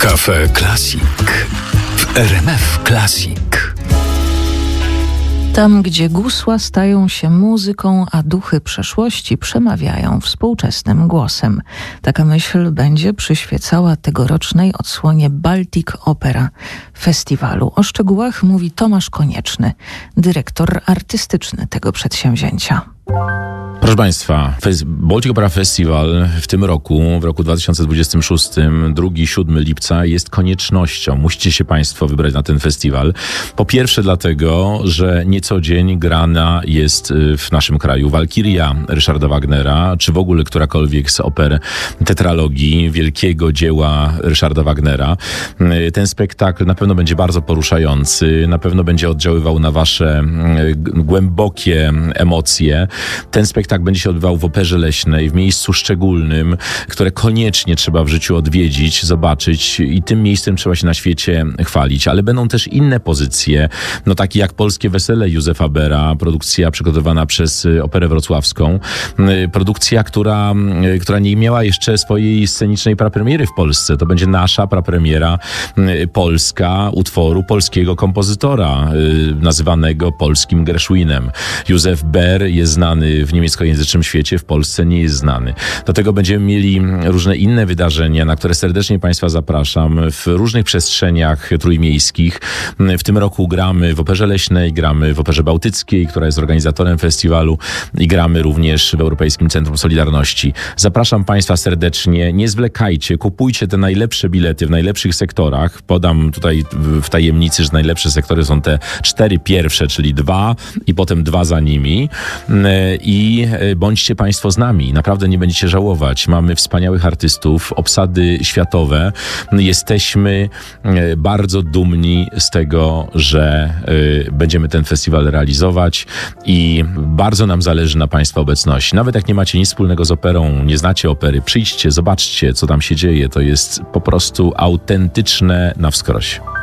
Cafe Classic w RMF Classic. Tam, gdzie gusła stają się muzyką, a duchy przeszłości przemawiają współczesnym głosem. Taka myśl będzie przyświecała tegorocznej odsłonie Baltic Opera Festiwalu. O szczegółach mówi Tomasz Konieczny, dyrektor artystyczny tego przedsięwzięcia. Proszę Państwa, Baltic Opera Festival w tym roku, w roku 2026, 2-7 lipca jest koniecznością. Musicie się Państwo wybrać na ten festiwal. Po pierwsze dlatego, że nie co dzień grana jest w naszym kraju Walkiria Ryszarda Wagnera, czy w ogóle którakolwiek z oper tetralogii wielkiego dzieła Ryszarda Wagnera. Ten spektakl na pewno będzie bardzo poruszający, na pewno będzie oddziaływał na Wasze głębokie emocje. Ten spektakl będzie się odbywał w Operze Leśnej, w miejscu szczególnym, które koniecznie trzeba w życiu odwiedzić, zobaczyć i tym miejscem trzeba się na świecie chwalić. Ale będą też inne pozycje, takie jak Polskie Wesele Józefa Bera, produkcja przygotowana przez Operę Wrocławską, produkcja, która nie miała jeszcze swojej scenicznej prapremiery w Polsce. To będzie nasza prapremiera polska utworu polskiego kompozytora, nazywanego polskim Gershwinem. Józef Ber jest znany w niemieckojęzycznym świecie, w Polsce nie jest znany. Do tego będziemy mieli różne inne wydarzenia, na które serdecznie Państwa zapraszam w różnych przestrzeniach trójmiejskich. W tym roku gramy w Operze Leśnej, gramy w Operze Bałtyckiej, która jest organizatorem festiwalu i gramy również w Europejskim Centrum Solidarności. Zapraszam Państwa serdecznie, nie zwlekajcie, kupujcie te najlepsze bilety w najlepszych sektorach. Podam tutaj w tajemnicy, że najlepsze sektory są te 4 pierwsze, czyli 2 i potem 2 za nimi. I bądźcie Państwo z nami. Naprawdę nie będziecie żałować. Mamy wspaniałych artystów, obsady światowe. Jesteśmy bardzo dumni z tego, że będziemy ten festiwal realizować i bardzo nam zależy na Państwa obecności. Nawet jak nie macie nic wspólnego z operą, nie znacie opery, przyjdźcie, zobaczcie, co tam się dzieje. To jest po prostu autentyczne na wskroś.